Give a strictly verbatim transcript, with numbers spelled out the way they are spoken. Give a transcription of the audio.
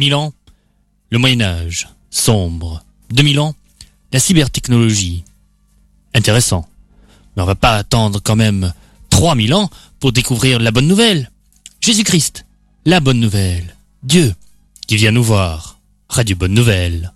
mille ans, le Moyen-Âge, sombre. deux mille ans, la cybertechnologie. Intéressant. Mais on va pas attendre quand même trois mille ans pour découvrir la bonne nouvelle. Jésus-Christ, la bonne nouvelle. Dieu qui vient nous voir. Radio Bonne Nouvelle.